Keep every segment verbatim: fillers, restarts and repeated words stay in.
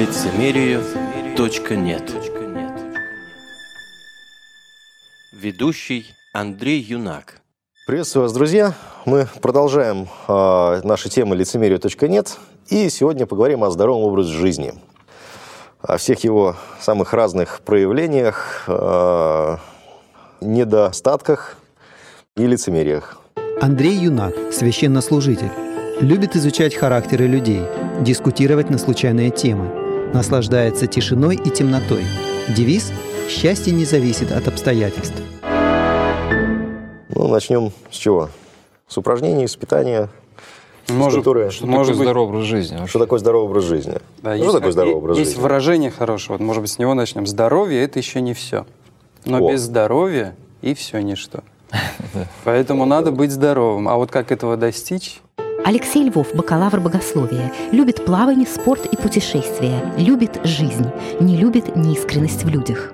лицемерию точка нет. Ведущий Андрей Юнак. Приветствую вас, друзья. Мы продолжаем э, наши темы лицемерию точка нет. И сегодня поговорим о здоровом образе жизни. О всех его самых разных проявлениях, э, недостатках и лицемериях. Андрей Юнак, священнослужитель. Любит изучать характеры людей, дискутировать на случайные темы. Наслаждается тишиной и темнотой. Девиз «Счастье не зависит от обстоятельств». Ну, начнем с чего? С упражнений, с питания, может, с культуры. Что может такое быть... здоровый образ жизни? Что такое здоровый образ жизни? Да, что есть, такое здоровый образ есть жизни? Есть выражение хорошее, вот, может быть, с него начнем. Здоровье – это еще не все. Но О. без здоровья и все ничто. Поэтому надо быть здоровым. А вот как этого достичь? Алексей Львов, бакалавр богословия, любит плавание, спорт и путешествия, любит жизнь, не любит неискренность в людях.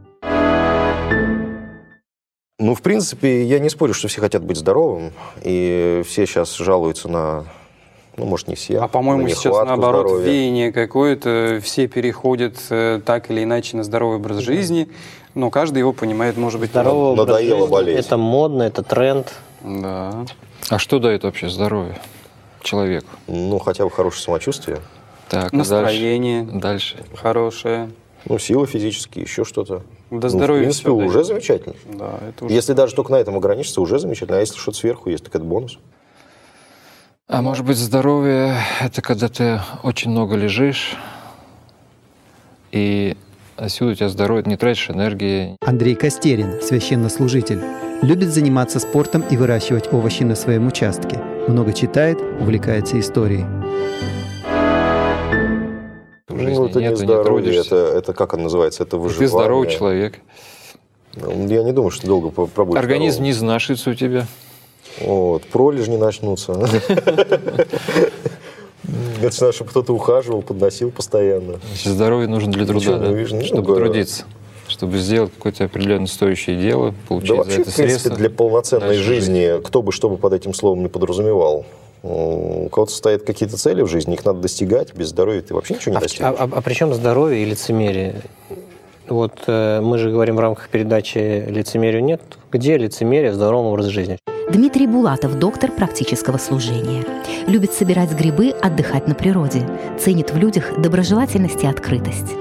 Ну, в принципе, я не спорю, что все хотят быть здоровым, и все сейчас жалуются на, ну, может, не все. А, по-моему, сейчас, наоборот, здоровья. Веяние какое-то, все переходят э, так или иначе на здоровый образ mm-hmm. жизни, но каждый его понимает, может быть, здоровый образ надоело жизни. Болеть. Это модно, это тренд. Да. А что дает вообще здоровье человеку? Ну, хотя бы хорошее самочувствие. Так, настроение дальше. хорошее. Ну, силы физические, еще что-то. Да, здоровье, ну, в принципе, уже дает. Замечательно. Да, это уже... Если даже только на этом ограничиться, уже замечательно. А если что-то сверху есть, так это бонус. А может быть, здоровье – это когда ты очень много лежишь, и отсюда у тебя здоровье, не тратишь энергии. Андрей Костерин, священнослужитель. Любит заниматься спортом и выращивать овощи на своем участке. Много читает, увлекается историей. Ну, это нет, не здоровье, не это, это как оно называется, это выживание. Ты здоровый человек. Я не думаю, что долго пробудешь. Организм здоровым. не изнашивается у тебя. Вот, пролежни начнутся. Это надо, чтобы кто-то ухаживал, подносил постоянно. Здоровье нужно для труда, да? Чтобы трудиться. Чтобы сделать какое-то определенно стоящее дело, получить да за вообще, это в принципе, средства. для полноценной жизни, жить. Кто бы что бы под этим словом не подразумевал, у кого-то стоят какие-то цели в жизни, их надо достигать, без здоровья ты вообще ничего не а достигнешь. А, а, а при чем здоровье и лицемерие? Вот э, мы же говорим в рамках передачи «Лицемерию нет». Где лицемерие в здоровом образе жизни? Дмитрий Булатов, доктор практического служения. Любит собирать грибы, отдыхать на природе. Ценит в людях доброжелательность и открытость.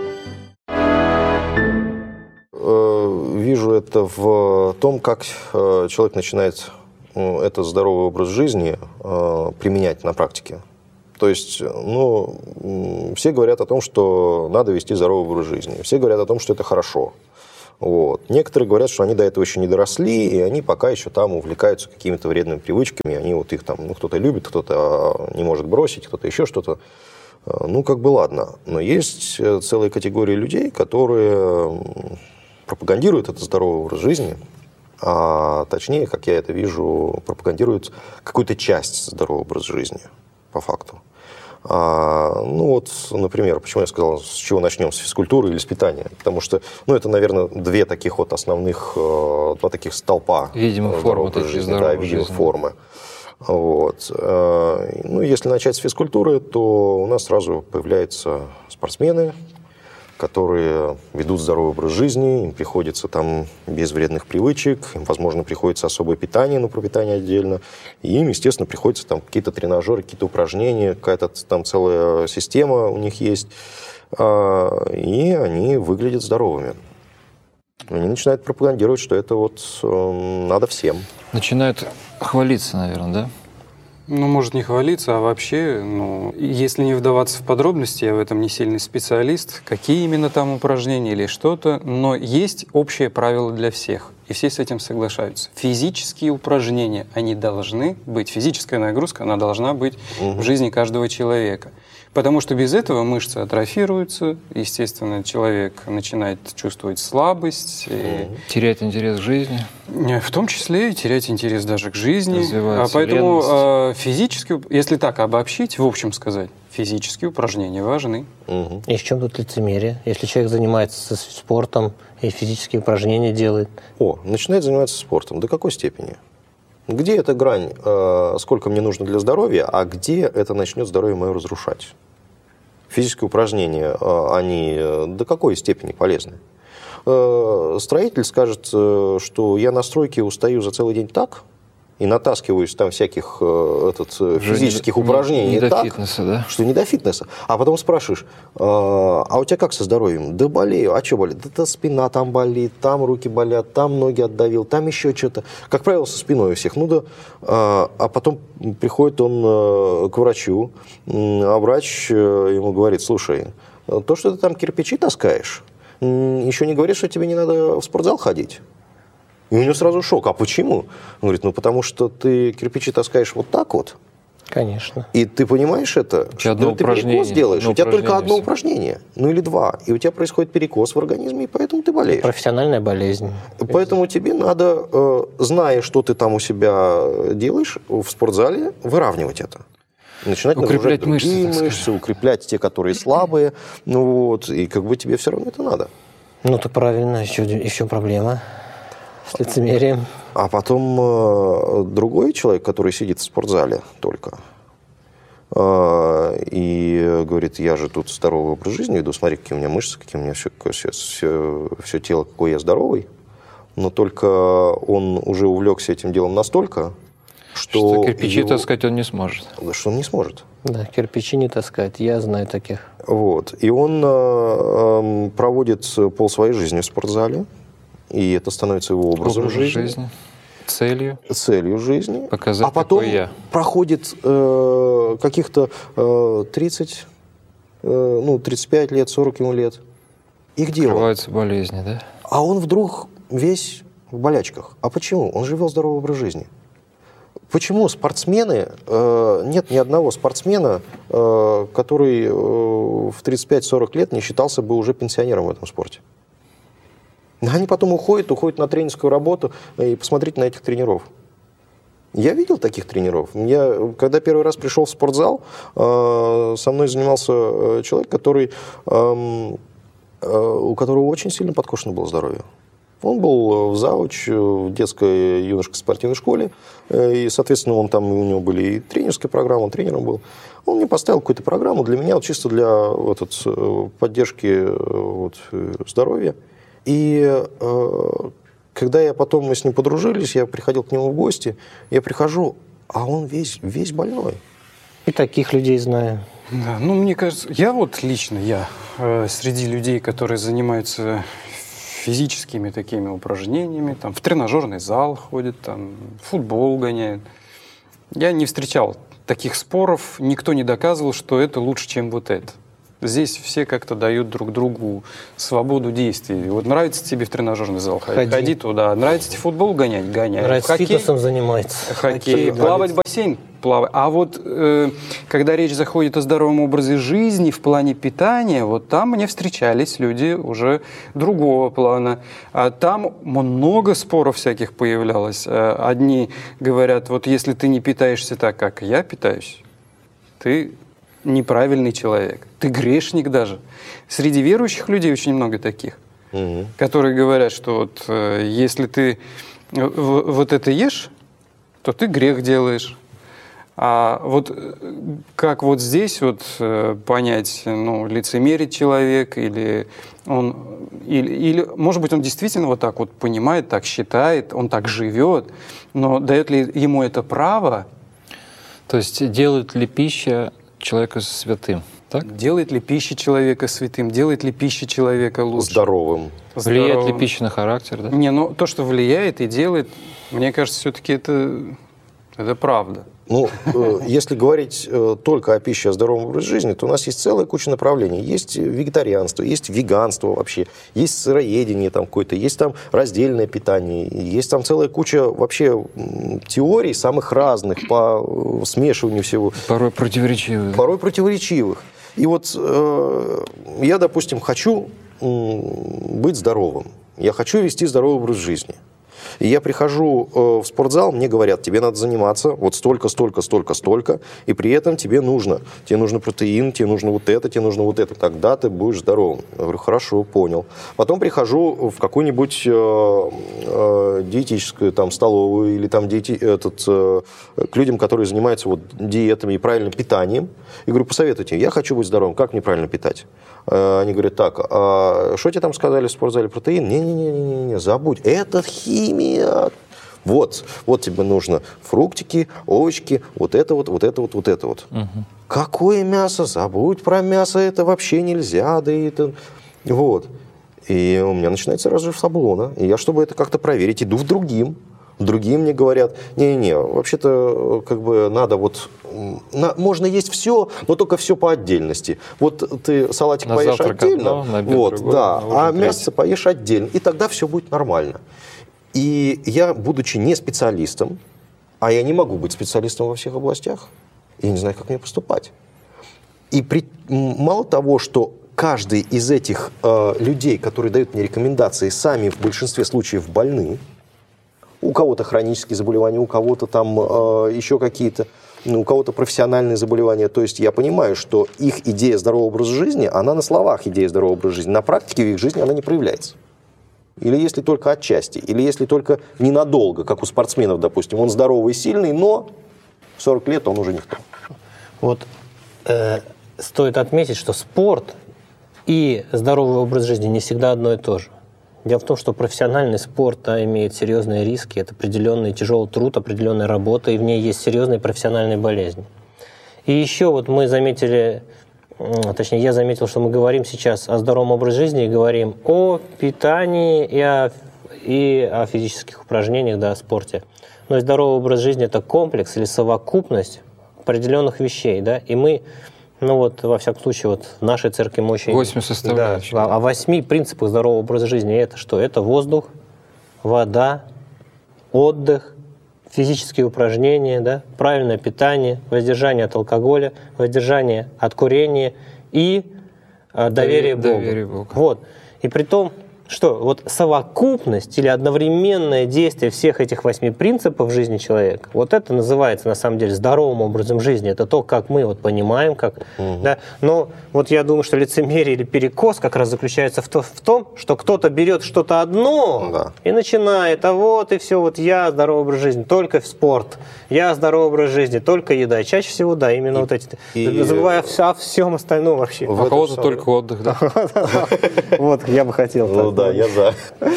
Вижу это в том, как человек начинает этот здоровый образ жизни применять на практике. То есть, ну, все говорят о том, что надо вести здоровый образ жизни. Все говорят о том, что это хорошо. Вот. Некоторые говорят, что они до этого еще не доросли, и они пока еще там увлекаются какими-то вредными привычками. Они вот их там, ну, кто-то любит, кто-то не может бросить, кто-то еще что-то. Ну, как бы ладно. Но есть целая категория людей, которые пропагандируют этот здоровый образ жизни, а точнее, как я это вижу, пропагандируют какую-то часть здорового образа жизни, по факту. А, ну вот, например, почему я сказал, с чего начнем, с физкультуры или с питания? Потому что, ну, это, наверное, две таких вот основных, два таких столпа видимых формы жизни, да, видимых формы. Вот. Ну, если начать с физкультуры, то у нас сразу появляются спортсмены, которые ведут здоровый образ жизни, им приходится там без вредных привычек, им, возможно, приходится особое питание, но про питание отдельно, и им, естественно, приходится там какие-то тренажеры, какие-то упражнения, какая-то там целая система у них есть, и они выглядят здоровыми. Они начинают пропагандировать, что это вот надо всем. Начинают хвалиться, наверное, да? Ну, может, не хвалиться, а вообще, ну, если не вдаваться в подробности, я в этом не сильный специалист, какие именно там упражнения или что-то, но есть общее правило для всех, и все с этим соглашаются. Физические упражнения, они должны быть, физическая нагрузка, она должна быть угу. в жизни каждого человека. Потому что без этого мышцы атрофируются, естественно, человек начинает чувствовать слабость. И... терять интерес к жизни. В том числе и терять интерес даже к жизни. А поэтому э, физически, если так обобщить, в общем сказать, физические упражнения важны. Угу. И в чем тут лицемерие? Если человек занимается спортом и физические упражнения делает? О, начинает заниматься спортом. До какой степени? Где эта грань, э, сколько мне нужно для здоровья, а где это начнет здоровье мое разрушать? физические упражнения, они до какой степени полезны? Строитель скажет, что я на стройке устаю за целый день так, и натаскиваюсь там всяких этот, физических не, упражнений не до так, фитнеса, да? что не до фитнеса. А потом спрашиваешь, а у тебя как со здоровьем? Да болею. А что болит? Да, да спина там болит, там руки болят, там ноги отдавил, там еще что-то. Как правило, со спиной у всех. Ну да. А потом приходит он к врачу, а врач ему говорит, слушай, то, что ты там кирпичи таскаешь, еще не говорит, что тебе не надо в спортзал ходить. И у него сразу шок. А почему? Он говорит, ну потому что ты кирпичи таскаешь вот так вот. Конечно. И ты понимаешь это? Что одно ты упражнение, перекос делаешь, одно у тебя только одно все. упражнение, ну или два. И у тебя происходит перекос в организме, и поэтому ты болеешь. Профессиональная болезнь. Поэтому тебе надо, зная, что ты там у себя делаешь в спортзале, выравнивать это. Начинать укреплять нагружать другие мышцы, мышцы, укреплять те, которые слабые. Ну вот, и как бы тебе все равно это надо. Ну, это правильно. Еще, еще проблема с лицемерием. А потом э, другой человек, который сидит в спортзале только, э, и говорит, я же тут здоровый образ жизни веду, смотри, какие у меня мышцы, какие у меня все, все, все, все тело, какой я здоровый. Но только он уже увлекся этим делом настолько, что... Что кирпичи его... таскать он не сможет. Что он не сможет. Да, кирпичи не таскать, я знаю таких. Вот. И он э, проводит пол своей жизни в спортзале, и это становится его образом Образ жизни. жизни. Целью. Целью жизни. Показать, а потом какой я. проходит э, каких-то э, тридцать, э, ну, тридцать пять лет, сорок ему лет. И где он? Открываются болезни, да? А он вдруг весь в болячках. А почему? Он же вел здоровый образ жизни. Почему спортсмены, э, нет ни одного спортсмена, э, который э, в тридцать пять сорок лет не считался бы уже пенсионером в этом спорте? Они потом уходят, уходят на тренерскую работу, и посмотрите на этих тренеров. Я видел таких тренеров. Я, когда первый раз пришел в спортзал, э, со мной занимался человек, который, э, э, у которого очень сильно подкошено было здоровье. Он был в завуч в детской юношеской спортивной школе, и, соответственно, он там, у него были и тренерские программы, он тренером был. Он мне поставил какую-то программу для меня, вот, чисто для вот, вот, поддержки вот, здоровья. И э, когда я потом, мы с ним подружились, я приходил к нему в гости, я прихожу, а он весь, весь больной. И таких людей знаю. Да, ну, мне кажется, я вот лично, я, э, среди людей, которые занимаются физическими такими упражнениями, там, в тренажерный зал ходят, там, в футбол гоняют, я не встречал таких споров, никто не доказывал, что это лучше, чем вот это. Здесь все как-то дают друг другу свободу действий. Вот нравится тебе в тренажерный зал ходить, ходи, ходи туда. Нравится тебе футбол гонять, гоняй. Нравится фитнесом заниматься. Хоккей, плавать в бассейн, плавай. А вот э, когда речь заходит о здоровом образе жизни в плане питания, вот там мне встречались люди уже другого плана. А там много споров всяких появлялось. Одни говорят, вот если ты не питаешься так, как я питаюсь, ты неправильный человек, ты грешник даже. Среди верующих людей очень много таких, угу. которые говорят, что вот э, если ты в, вот это ешь, то ты грех делаешь. А вот как вот здесь вот э, понять, ну, лицемерит человек или он, или, или, может быть, он действительно вот так вот понимает, так считает, он так живет, но дает ли ему это право? То есть делает ли пища человека святым, так? Делает ли пища человека святым? Делает ли пища человека лучше? Здоровым. Влияет Здоровым. ли пища на характер, да? Не, ну то, что влияет и делает, мне кажется, все-таки это, это правда. Ну, э, если говорить э, только о пище, о здоровом образе жизни, то у нас есть целая куча направлений. Есть вегетарианство, есть веганство вообще, есть сыроедение там какое-то, есть там раздельное питание, есть там целая куча вообще теорий самых разных по смешиванию всего. Порой противоречивых. Порой противоречивых. И вот э, я, допустим, хочу э, быть здоровым, я хочу вести здоровый образ жизни. И я прихожу э, в спортзал, мне говорят, тебе надо заниматься вот столько, столько, столько, столько, и при этом тебе нужно, тебе нужно протеин, тебе нужно вот это, тебе нужно вот это, тогда ты будешь здоровым. Я говорю, хорошо, понял. Потом прихожу в какую-нибудь э, э, диетическую там столовую или там диети, этот, э, к людям, которые занимаются вот диетами и правильным питанием, и говорю, посоветуйте, я хочу быть здоровым, как мне правильно питать? Э, они говорят, так, а что тебе там сказали в спортзале, протеин? Не-не-не, забудь, это химия. Вот, вот тебе нужно фруктики, овощи, вот это вот, вот это вот, вот это вот. Угу. Какое мясо? Забудь про мясо, это вообще нельзя, да и это... Вот. И у меня начинается разрыв шаблона. И я, чтобы это как-то проверить, иду в другим. Другие мне говорят, не-не-не, вообще-то как бы надо вот... На, можно есть все, но только все по отдельности. Вот ты салатик на поешь отдельно, одно, вот, другое, да, а мясо поешь отдельно, и тогда все будет нормально. И я, будучи не специалистом, а я не могу быть специалистом во всех областях, я не знаю, как мне поступать. И при, мало того, что каждый из этих э, людей, которые дают мне рекомендации, сами в большинстве случаев больны, у кого-то хронические заболевания, у кого-то там э, еще какие-то, ну, у кого-то профессиональные заболевания. То есть я понимаю, что их идея здорового образа жизни, она на словах идея здорового образа жизни, на практике в их жизни она не проявляется. Или если только отчасти, или если только ненадолго, как у спортсменов, допустим. Он здоровый и сильный, но в сорок лет он уже никто. Вот э, стоит отметить, что спорт и здоровый образ жизни не всегда одно и то же. Дело в том, что профессиональный спорт да, имеет серьезные риски, это определенный тяжелый труд, определенная работа, и в ней есть серьезные профессиональные болезни. И еще вот мы заметили, точнее я заметил, что мы говорим сейчас о здоровом образе жизни и говорим о питании и о, и о физических упражнениях, да, о спорте. Но и здоровый образ жизни – это комплекс или совокупность определенных вещей, да, и мы... Ну вот, во всяком случае, вот в нашей церкви мы очень... Восемь составляющих. Да, о восьми принципах здорового образа жизни. Это что? Это воздух, вода, отдых, физические упражнения, да, правильное питание, воздержание от алкоголя, воздержание от курения и э, доверие, доверие Богу. Богу. Вот. И при том, что вот совокупность или одновременное действие всех этих восьми принципов в жизни человека, вот это называется на самом деле здоровым образом жизни. Это то, как мы вот понимаем, как, угу. да. Но вот я думаю, что лицемерие или перекос как раз заключается в, то, в том, что кто-то берет что-то одно да. и начинает, а вот и все, вот я здоровый образ жизни, только в спорт, я здоровый образ жизни, только еда. И чаще всего, да, именно и, вот эти, и, забывая и, о всем остальном вообще. У кого-то только отдых, да? Вот, я бы хотел. Да, я за.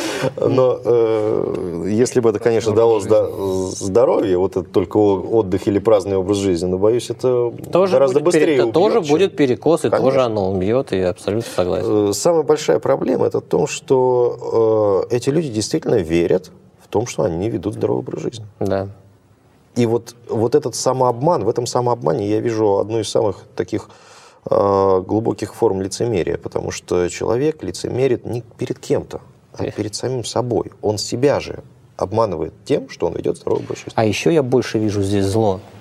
Но э, если бы это, конечно, дало здоровье, вот это только отдых или праздный образ жизни, но, боюсь, это тоже гораздо быстрее пере... убьет. Тоже чем... будет перекос, и конечно. Тоже оно убьет, и я абсолютно согласен. Самая большая проблема – это в том, что э, эти люди действительно верят в том, что они ведут здоровый образ жизни. Да. И вот, вот этот самообман, в этом самообмане я вижу одну из самых таких глубоких форм лицемерия, потому что человек лицемерит не перед кем-то, а перед самим собой. Он себя же обманывает тем, что он ведет здоровый образ жизни. А еще я больше вижу здесь зло.